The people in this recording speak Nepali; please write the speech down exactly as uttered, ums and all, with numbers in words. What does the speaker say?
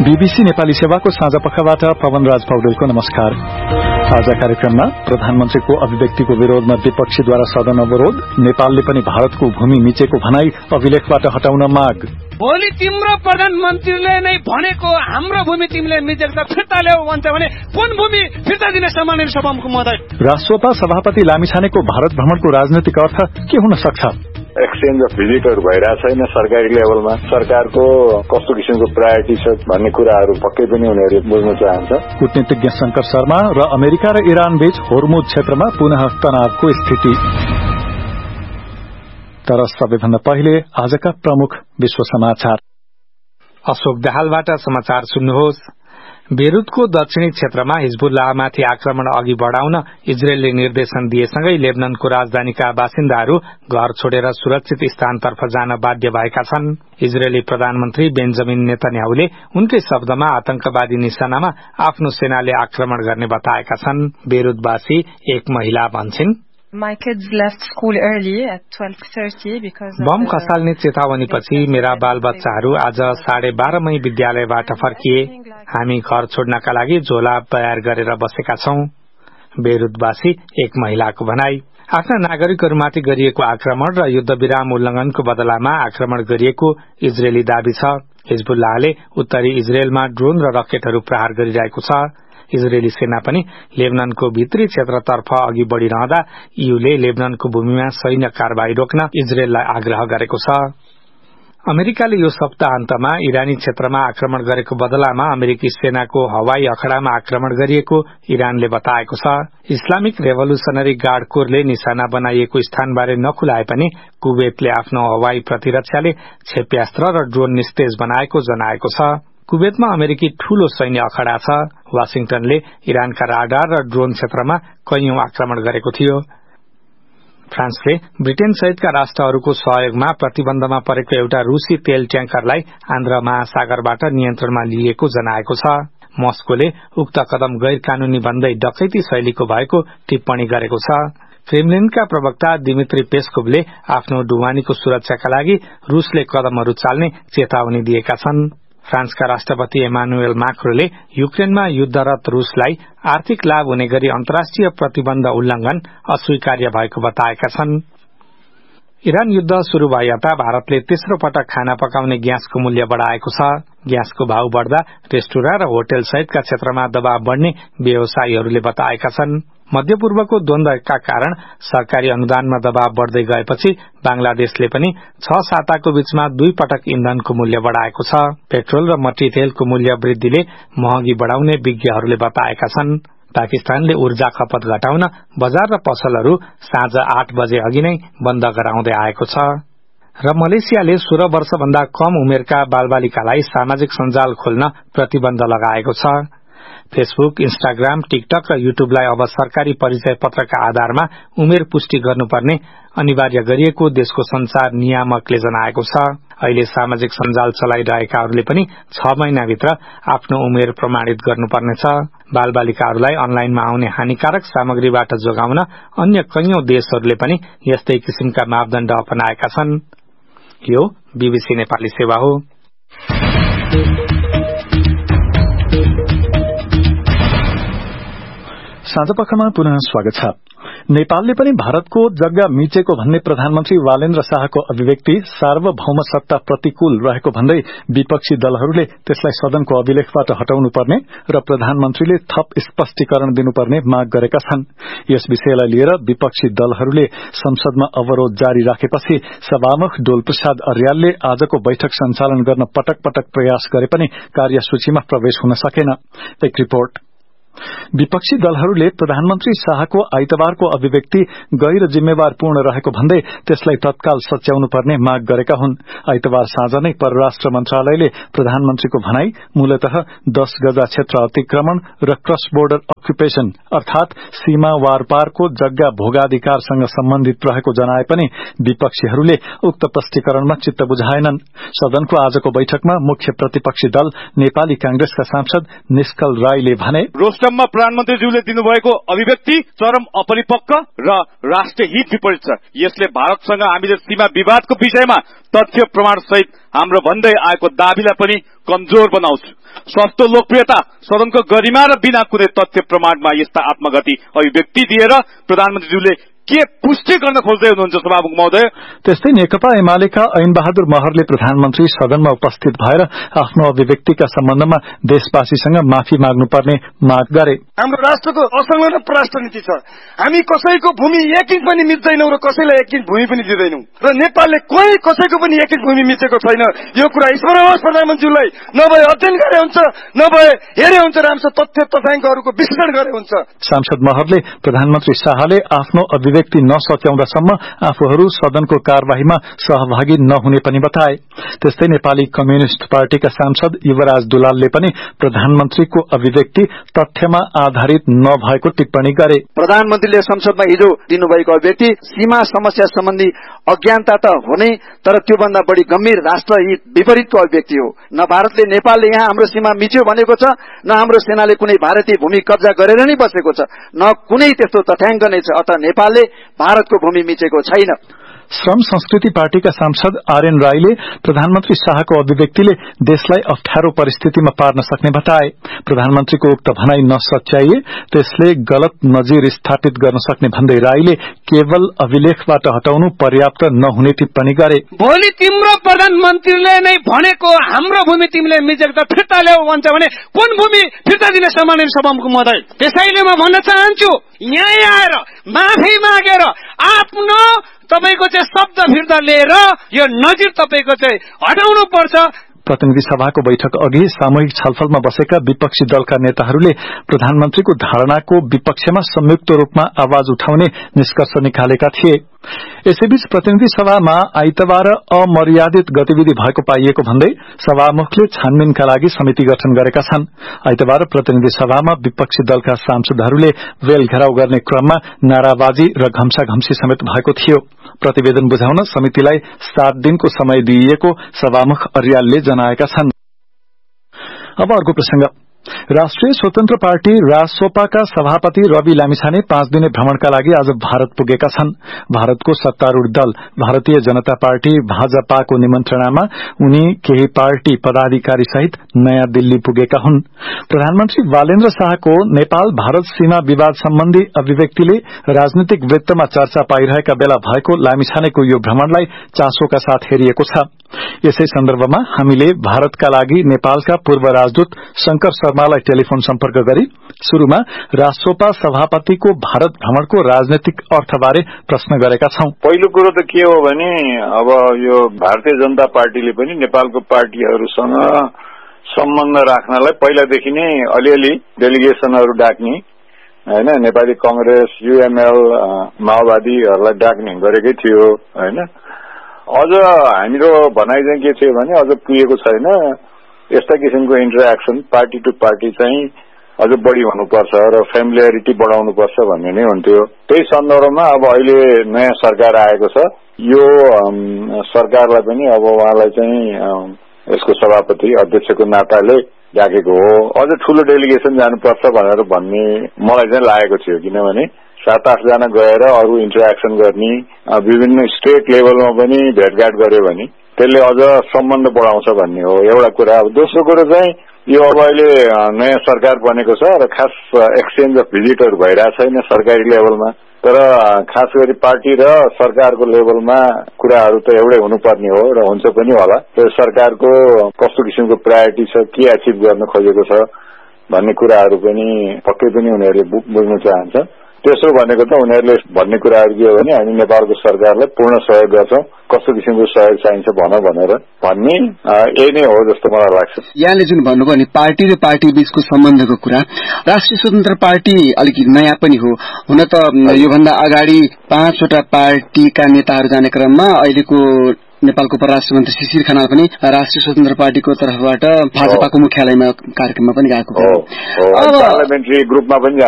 बीबीसी नेपाली सेवाको साँझ पखबाट पवनराज पौडेलको नमस्कार। आज कार्यक्रममा प्रधानमन्त्रीको अभिव्यक्तिको विरोधमा विपक्षीद्वारा सदन अवरोध, नेपालले पनि भारतको भूमि मिचेको भनाई अभिलेखबाट हटाउन माग। भोलि तिम्रो प्रधानमन्त्रीले नै भनेको हाम्रो भूमि तिमीले मिचेको फिर्ता ल्याऊ भन्छ भने कुन भूमि फिर्ता दिने सम्माननीय सभामुख महोदय? राष्ट्रपा सभापति लामिछानेको भारत भ्रमणको राजनैतिक अर्थ के हुन सक्छ? एक्सचेन्ज अफ भिजिटहरू भइरहेको छैन सरकारी लेभलमा। सरकारको कस्तो किसिमको प्रायोरिटी छ भन्ने कुराहरू पक्कै पनि उनीहरूले बुझ्न चाहन्छ। कूटनीतिज्ञ शंकर शर्मा र अमेरिका र इरान बीच होर्मुज क्षेत्रमा पुनः तनावको स्थिति। तर सबैभन्दा पहिले आजका प्रमुख विश्व समाचार। अशोक दाहालबाट समाचार सुन्नुहोस्। बेरुतको दक्षिणी क्षेत्रमा हिजबुल्लाहमाथि आक्रमण अघि बढ़ाउन इजरायलले निर्देशन दिएसँगै लेबननको राजधानीका बासिन्दाहरू घर छोडेर सुरक्षित स्थानतर्फ जान बाध्य भएका छन्। इजरायली प्रधानमन्त्री बेन्जामिन नेतन्याहुले उनकै शब्दमा आतंकवादी निशानामा आफ्नो सेनाले आक्रमण गर्ने बताएका छन्। बेरुतवासी एक महिला भन्छन्, My kids left school early at twelve thirty because bomb खसाल्ने चेतावनीपछि मेरा बालबच्चाहरू आज साढे बाह्रमै विद्यालयबाट फर्किए। हामी घर छोड्नका लागि झोला तयार गरेर बसेका छौं। बेरुतवासी एक महिलाको भनाई। आफ्ना नागरिकहरूमाथि गरिएको आक्रमण र युद्धविराम उल्लंघनको बदलामा आक्रमण गरिएको इजरायली दाबी छ। हिजबुल्लाहले उत्तरी इजरायलमा ड्रोन र रकेटहरू प्रहार गरिरहेको छ। इजरायली सेना पनि लेबननको भित्री क्षेत्रतर्फ अघि बढ़िरहँदा ईयूले लेबननको भूमिमा सैन्य कारवाही रोक्न इजरायललाई आग्रह गरेको छ। अमेरिकाले यो सप्ताहन्तमा इरानी क्षेत्रमा आक्रमण गरेको बदलामा अमेरिकी सेनाको हवाई अखड़ामा आक्रमण गरिएको इरानले बताएको छ। इस्लामिक रेभोल्युशनरी गार्ड कोरले निशाना बनाइएको स्थानबारे नखुलाए पनि कुवेतले आफ्नो हवाई प्रतिरक्षाले क्षेप्यास्त्र र ड्रोन निस्तेज बनाएको जनाएको छ। कुवेतमा अमेरिकी ठूलो सैन्य अखड़ा छ। वाशिंगटनले इरानका राडार र ड्रोन क्षेत्रमा कैयौं आक्रमण गरेको थियो। फ्रान्सले ब्रिटेन सहितका राष्ट्रहरूको सहयोगमा प्रतिबन्धमा परेको एउटा रूसी तेल ट्याङ्करलाई आन्ध्र महासागरबाट नियन्त्रणमा लिएको जनाएको छ। मस्कोले उक्त कदम गैर कानूनी भन्दै डकैती शैलीको भएको टिप्पणी गरेको छ। क्रेमलिनका प्रवक्ता दिमित्री पेस्कोभले आफ्नो ढुवानीको सुरक्षाका लागि रूसले कदमहरू चाल्ने चेतावनी दिएका छन्। फ्रान्सका राष्ट्रपति एमानुएल माक्रोले युक्रेनमा युद्धरत रूसलाई आर्थिक लाभ हुने गरी अन्तर्राष्ट्रिय प्रतिबन्ध उल्लंघन अस्वीकार्य भएको बताएका छन्। इरान युद्ध शुरू भए यता भारतले तेस्रो पटक खाना पकाउने ग्यासको मूल्य बढ़ाएको छ। ग्यासको भाव बढ़दा रेस्टुरेन्ट र होटल सहितका क्षेत्रमा दबाव बढ़ने व्यवसायीहरूले बताएका छन्। मध्यपूर्वको द्वन्द्वका कारण सरकारी अनुदानमा दबाव बढ़दै गएपछि बांग्लादेशले पनि छ साताको बीचमा दुई पटक इन्धनको मूल्य बढ़ाएको छ। पेट्रोल र मट्टीतेलको मूल्य वृद्धिले महँगी बढ़ाउने विज्ञहरूले बताएका छन्। पाकिस्तानले ऊर्जा खपत घटाउन बजार र पसलहरू साँझ आठ बजे अघि नै बन्द गराउँदै आएको छ। र मलेसियाले सोह्र वर्षभन्दा कम उमेरका बालबालिकालाई सामाजिक सञ्जाल खोल्न प्रतिबन्ध लगाएको छ। फेसबुक, इन्स्टाग्राम, टिकटक र युट्युबलाई अब सरकारी परिचय पत्रका आधारमा उमेर पुष्टि गर्नुपर्ने अनिवार्य गरिएको देशको संचार नियामकले जनाएको छ। अहिले सामाजिक सञ्जाल चलाइरहेकाहरूले पनि छ महिनाभित्र आफ्नो उमेर प्रमाणित गर्नुपर्नेछ। बालबालिकाहरूलाई अनलाइनमा आउने हानिकारक सामग्रीबाट जोगाउन अन्य कैयौं देशहरूले पनि यस्तै किसिमका मापदण्ड अपनाएका छन्। यो बीबीसी नेपाली सेवा हो। साँझपखमा पुनः स्वागत छ। नेपालले पनि भारतको जग्गा मिचेको भन्ने प्रधानमन्त्री वालेन्द्र शाहको अभिव्यक्ति सार्वभौम सत्ता प्रतिकूल रहेको भन्दै विपक्षी दलहरूले त्यसलाई सदनको अभिलेखबाट हटाउनुपर्ने र प्रधानमन्त्रीले थप स्पष्टीकरण दिनुपर्ने माग गरेका छन्। यस विषयलाई लिएर विपक्षी दलहरूले संसदमा अवरोध जारी राखेपछि सभामुख डोलप्रसाद अर्यालले आजको बैठक सञ्चालन गर्न पटक पटक प्रयास गरे पनि कार्यसूचीमा प्रवेश हुन सकेन। एक रिपोर्ट। विपक्षी दलहरूले प्रधानमन्त्री शाहको आइतबारको अभिव्यक्ति गैर जिम्मेवारपूर्ण रहेको भन्दै त्यसलाई तत्काल सच्याउनुपर्ने माग गरेका हुन्। आइतबार साँझ नै परराष्ट्र मन्त्रालयले प्रधानमन्त्रीको भनाई मूलतः दश गजा क्षेत्र अतिक्रमण र क्रस बोर्डर अक्युपेशन अर्थात सीमा वारपारको जग्गा भोगाधिकारसँग सम्बन्धित रहेको जनाए पनि विपक्षीहरूले उक्त स्पष्टीकरणमा चित्त बुझाएनन्। सदनको आजको बैठकमा मुख्य प्रतिपक्षी दल नेपाली कांग्रेसका सांसद निष्कल राईले भने, रोस्टर सम्म प्रधानमन्त्रीज्यूले दिनुभएको अभिव्यक्ति चरम अपरिपक्व र राष्ट्रिय हित विपरीत छ। यसले भारतसँग हामीले सीमा विवादको विषयमा तथ्य प्रमाण सहित हाम्रो भन्दै आएको दाबीलाई पनि कमजोर बनाउँछ। सस्तो लोकप्रियता, सदनको गरिमा र बिना कुनै तथ्य प्रमाणमा यस्ता आत्मघाती अभिव्यक्ति दिएर प्रधानमन्त्रीज्यूले के पुष्टि गर्न खोज्दै हुनुहुन्छ सभामुख महोदय? त्यस्तै नेकपा एमालेका ऐन बहादुर महरले प्रधानमन्त्री सदनमा उपस्थित भएर आफ्नो अभिव्यक्तिका सम्बन्धमा देशवासीसँग माफी माग्नुपर्ने माग गरे। हाम्रो राष्ट्रको असंलग्न परराष्ट्र नीति छ। हामी कसैको भूमि एक इन्च पनि मिच्दैनौं र कसैलाई एक इन्च भूमि पनि दिँदैनौं र नेपालले कोही कसैको पनि एक इन्च भूमि मिचेको छैन। यो कुरा स्मरण होस् प्रधानमन्त्रीलाई। नभए अध्ययन गरे हुन्छ, नभए हेरे हुन्छ, राम्रो तथ्य तथ्याङ्कहरूको विश्लेषण गरे हुन्छ। सांसद महरले प्रधानमन्त्री शाहले आफ्नो अभिव्यक्ति नसच्याउँदासम्म आफूहरू सदनको कार्यवाहीमा सहभागी नहुने पनि बताए। त्यस्तै नेपाली कम्युनिष्ट पार्टीका सांसद युवराज दुलालले पनि प्रधानमन्त्रीको अभिव्यक्ति तथ्यमा आधारित नभएको टिप्पणी गरे। प्रधानमन्त्रीले संसदमा हिजो दिनुभएको अभिव्यक्ति सीमा समस्या सम्बन्धी अज्ञानता त हो नै, तर त्योभन्दा बढी गम्भीर राष्ट्रहित विपरीतको अभिव्यक्ति हो। न भारतले नेपालले यहाँ हाम्रो सीमा मिच्यो भनेको छ, न हाम्रो सेनाले कुनै भारतीय भूमि कब्जा गरेर नै बसेको छ, न कुनै त्यस्तो तथ्याङ्क नै छ। अत नेपालले भारतको भूमि मिचेको छैन। श्रम संस्कृति पार्टीका सांसद आरएन राईले प्रधानमन्त्री शाहको अभिव्यक्तिले देशलाई अप्ठ्यारो परिस्थितिमा पार्न सक्ने बताए। प्रधानमन्त्रीको उक्त भनाई नसच्याइए त्यसले गलत नजिर स्थापित गर्न सक्ने भन्दै राईले केवल अभिलेखबाट हटाउनु पर्याप्त नहुने टिप्पणी गरे। भोलि तिम्रो प्रधानमन्त्रीले नै भनेको हाम्रो भूमि तिमीले मिचेको फिर्ता ल्याऊ भन्छ भने कुन भूमि फिर्ता दिने सम्माननीय सभामुख महोदय? त्यसैले म भन्न चाहन्छु, यहाँ आएर माफी मागेर आफ्नो तपाईको चाहिँ शब्द फिर्ता लिएर यो नजिर तपाईको चाहिँ हटाउनु पर्छ। प्रतिनिधि सभाको बैठक अघि सामूहिक छलफलमा बसेका विपक्षी दलका नेताहरूले प्रधानमन्त्रीको धारणाको विपक्षमा संयुक्त रूपमा आवाज उठाउने निष्कर्ष निकालेका थिए। यसैबीच प्रतिनिधि सभामा आइतबार अमर्यादित गतिविधि भएको पाइएको भन्दै सभामुखले छानबिनका लागि समिति गठन गरेका छन्। आइतबार प्रतिनिधि सभामा विपक्षी दलका सांसदहरूले वेल घेराउ गर्ने क्रममा नाराबाजी र घम्साघम्सी समेत भएको थियो। प्रतिवेदन बुझाउन समितिलाई सात दिनको समय दिइएको सभामुख अर्यालले जनाएका छन्। अब अर्को प्रसंग। राष्ट्रिय स्वतन्त्र पार्टी रासोपाका सभापति रवि लामिछाने पाँच दिने भ्रमणका लागि आज भारत पुगेका छन्। भारतको सत्तारूढ़ दल भारतीय जनता पार्टी भाजपाको निमन्त्रणामा उनी केही पार्टी पदाधिकारी सहित नयाँ दिल्ली पुगेका हुन्। प्रधानमन्त्री वालेन्द्र शाहको नेपाल भारत सीमा विवाद सम्बन्धी अभिव्यक्तिले राजनीतिक वृत्तमा चर्चा पाइरहेका बेला भएको लामिछानेको यो भ्रमणलाई चासोका साथ हेरिएको छ। यसै सन्दर्भमा हामीले भारतका लागि नेपालका पूर्व राजदूत शंकर शर्मालाई टेलिफोन सम्पर्क गरी शुरूमा रासोपा सभापतिको भारत भ्रमणको राजनैतिक अर्थबारे प्रश्न गरेका छौं। पहिलो कुरो त के हो भने अब यो भारतीय जनता पार्टीले पनि नेपालको पार्टीहरूसँग सम्बन्ध राख्नलाई पहिलादेखि नै अलिअलि डेलिगेशनहरू डाक्ने हैन, नेपाली कांग्रेस, यूएमएल, माओवादीहरूलाई डाक्ने गरेकै थियो हैन। अझ हाम्रो भनाइ चाहिँ के थियो भने अझ पुगेको छैन, यस्ता किसिमको इन्टरेक्सन पार्टी टु पार्टी चाहिँ अझ बढी हुनुपर्छ र फ्यामिलियरिटी बढाउनुपर्छ भन्ने नै हुन्थ्यो। त्यही सन्दर्भमा अब अहिले नयाँ सरकार आएको छ, यो सरकारलाई पनि अब उहाँलाई चाहिँ यसको सभापति अध्यक्षको नाताले डाकेको हो। अझ ठूलो डेलिगेसन जानुपर्छ भनेर भन्ने मलाई चाहिँ लागेको थियो, किनभने सात आठ जना गएर अरू इन्टरेक्सन गर्ने, विभिन्न स्टेट लेभलमा पनि भेटघाट गर्यो भने त्यसले अझ सम्बन्ध बढाउँछ भन्ने हो एउटा कुरा। अब दोस्रो कुरो चाहिँ यो अब अहिले नयाँ सरकार बनेको छ र खास एक्सचेन्ज अफ भिजिटहरू भइरहेको छैन सरकारी लेभलमा, तर खास गरी पार्टी र सरकारको लेभलमा कुराहरू त एउटै हुनुपर्ने हो र हुन्छ पनि होला। त्यो सरकारको कस्तो किसिमको प्रायोरिटी छ, के अचिभ गर्न खोजेको छ भन्ने कुराहरू पनि पक्कै पनि उनीहरूले बुझ्न चाहन्छ। तेस्रो भनेको त उनीहरूले भन्ने कुराहरू के हो भने हामी नेपालको सरकारलाई पूर्ण सहयोग गर्छौं, कस्तो किसिमको सहयोग चाहिन्छ भन भनेर भन्ने यही नै हो जस्तो मलाई लाग्छ। यहाँले जुन भन्नुभयो नि पार्टी र पार्टी बीचको सम्बन्धको कुरा, राष्ट्रिय स्वतन्त्र पार्टी अलिकति नयाँ पनि हो। हुन त योभन्दा अगाडि पाँचवटा पार्टीका नेताहरू जाने क्रममा अहिलेको नेपालको परराष्ट्र मन्त्री शिशिर खनाल पनि राष्ट्रिय स्वतन्त्र पार्टीको तर्फबाट भाजपाको मुख्यालयमा कार्यक्रममा पनि गएको हो। पार्लियामेन्ट्री ग्रुपमा पनि